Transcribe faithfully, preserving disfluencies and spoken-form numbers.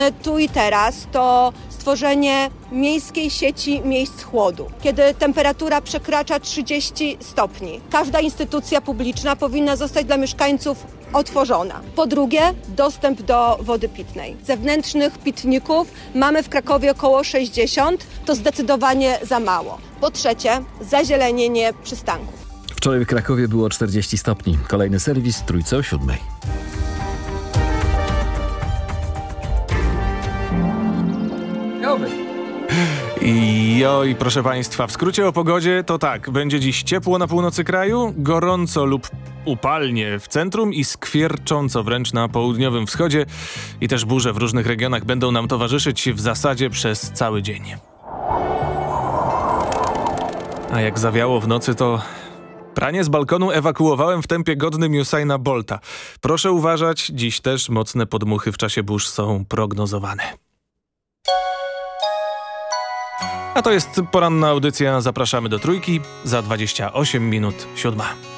Tu i teraz to stworzenie miejskiej sieci miejsc chłodu. Kiedy temperatura przekracza trzydzieści stopni, każda instytucja publiczna powinna zostać dla mieszkańców otworzona. Po drugie, dostęp do wody pitnej. Zewnętrznych pitników mamy w Krakowie około sześćdziesiąt, to zdecydowanie za mało. Po trzecie, zazielenienie przystanków. Wczoraj w Krakowie było czterdzieści stopni. Kolejny serwis w Trójce o siódmej. I oj, proszę Państwa, w skrócie o pogodzie to tak, będzie dziś ciepło na północy kraju, gorąco lub upalnie w centrum i skwiercząco wręcz na południowym wschodzie i też burze w różnych regionach będą nam towarzyszyć w zasadzie przez cały dzień. A jak zawiało w nocy, to pranie z balkonu ewakuowałem w tempie godnym Usaina Bolta. Proszę uważać, dziś też mocne podmuchy w czasie burz są prognozowane. A to jest poranna audycja. Zapraszamy do Trójki. Za dwadzieścia osiem minut siódma.